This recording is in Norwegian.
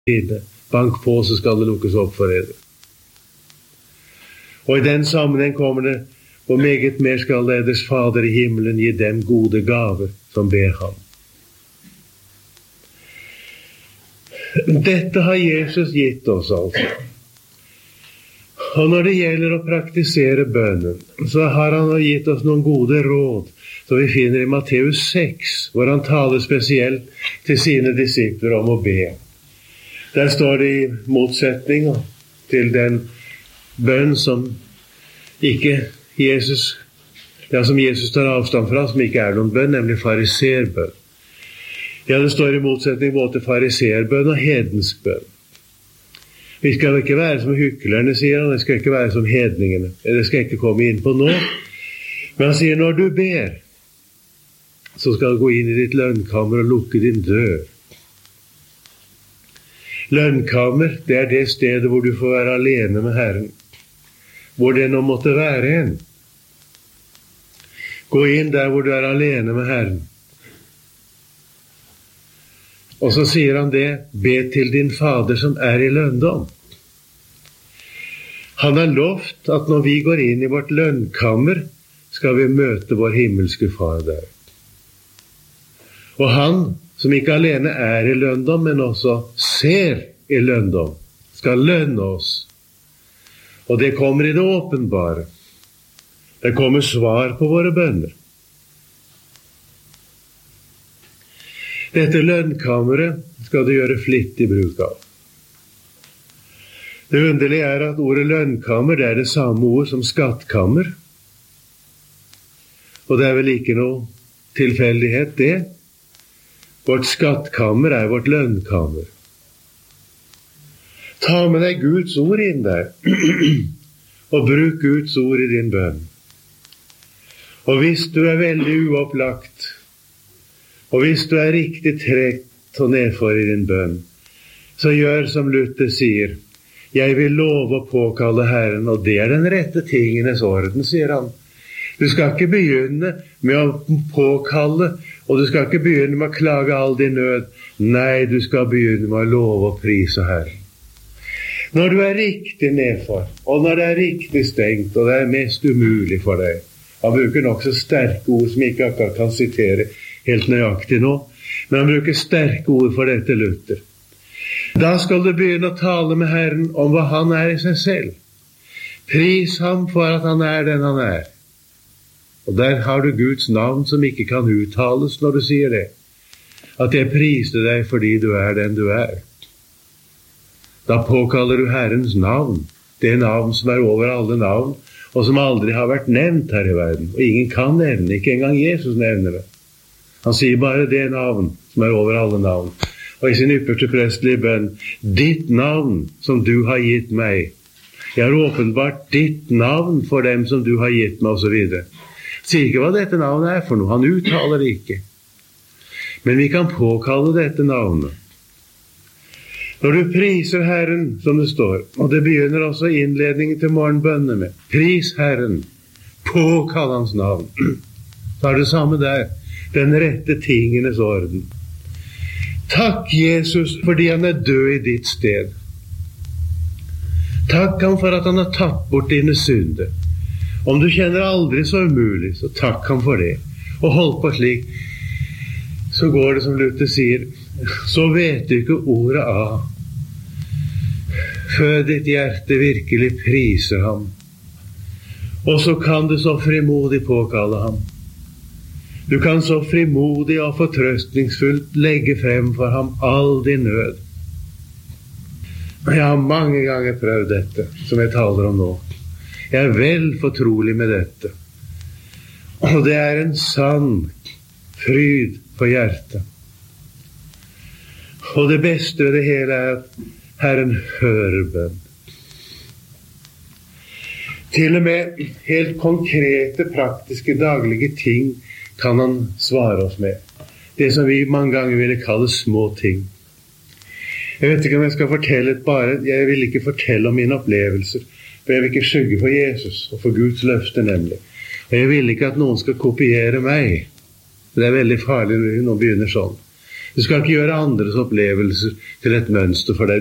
side. Bank på, så skal det lukkes opp for dere. Og i den sammenheng kommer det, hvor meget mer skal deres Fader i himmelen gi dem gode gaver som ber ham. Dette har Jesus gitt oss altså. Og når det gjelder å praktisere bønnen, så har han gitt oss noen gode råd, som vi finner i Matteus 6, hvor han taler spesielt til sine disipler om å be. Der står det i motsetning til den bønn som ikke Jesus, som Jesus tar avstand fra, som ikke er noen bønn, nemlig fariseerbønn. Ja, det står i motsetning både til fariseerbønn og hedensk bønn. Vi skal ikke være som hyklerne, sier han, det skal ikke være som hedningene. Det skal ikke komme inn på nå. Men han sier, når du ber, så skal du gå inn i ditt lønnkammer og lukke din dør. Lønnkammer, det er det stedet hvor du får være alene med Herren. Hvor det nå måtte være en. Gå inn der hvor du er alene med Herren. Og så sier han det, be til din Fader som er i lønndom. Han har lovt at når vi går inn i vårt lønnkammer, skal vi møte vår himmelske Far der. Og han som ikke alene er i lønndom, men også ser i lønndom, skal lønne oss. Og det kommer i det åpenbare. Det kommer svar på våre bønner. Dette lønnkammeret skal du gjøre flittig bruk av. Det underlige er at ordet lønnkammer, det er det samme ord som skattkammer. Og det er vel ikke noe tilfeldighet, det. Vårt skattkammer er vårt lønnkammer. Ta med deg Guds ord inn der, og bruk Guds ord i din bønn. Og hvis du er veldig uopplagt, og hvis du er riktig trekt og nedfor i din bønn, så gjør som Luther sier, jeg vil love å påkalle Herren, og det er den rette tingenes orden, sier han. Du skal ikke begynne med å påkalle, og du skal ikke begynne med å klage all din nød. Nei, du skal begynne med å love og prise Herren. Når du er riktig nedfor, og når det er riktig stengt, og det er mest umulig for deg, han bruker nok så sterke ord som jeg ikke akkurat kan sitere helt nøyaktig nå, men han bruker sterke ord for dette, Luther. Da skal du begynne å tale med Herren om hva han er i seg selv. Pris ham for at han er den han er. Og der har du Guds navn som ikke kan uttales når du sier det. At jeg priser deg fordi du er den du er. Da påkaller du Herrens navn, det navn som er over alle navn, og som aldri har vært nevnt her i verden. Og ingen kan nevne, ikke engang Jesus nevner det. Han sier bare det navn som er over alle navn. Og i sin ypperste prestelige bønn, ditt navn som du har gitt meg. Jeg har åpenbart ditt navn for dem som du har gitt meg, og så videre. Sier ikke hva dette navnet er for noe, han uttaler det ikke. Men vi kan påkalle dette navnet. Når du priser Herren, som det står, og det begynner også innledningen til morgenbønnene med, pris Herren, påkall hans navn. Så er det samme der, den rette tingenes orden. Takk Jesus fordi han er død i ditt sted. Takk han for at han har tatt bort dine synder. Om du kjenner aldri så umulig, så takk han for det. Og hold på slik, så går det som Luther sier, så vet du ikke ordet av. Før ditt hjerte virkelig priser ham. Og så kan du så frimodig påkalle ham. Du kan så frimodig og fortrøstningsfullt legge frem for ham all din nød. Jeg har mange ganger prøvd dette, som jeg taler om nå. Jeg er vel fortrolig med dette. Og det er en sann fryd for hjertet. Og det beste ved det hele er at Herren hører bønn. Til og med helt konkrete, praktiske, daglige ting kan han svare oss med. Det som vi mange ganger ville kalle små ting. Jeg vet ikke om jeg skal fortelle jeg vil ikke fortelle om mine opplevelser, for jeg vil ikke skygge for Jesus og for Guds løfte nemlig. Og jeg vil ikke at noen skal kopiere meg. Det er veldig farlig når noen begynner sånn. Du skal ikke gjøre andres opplevelser til et mønster for deg.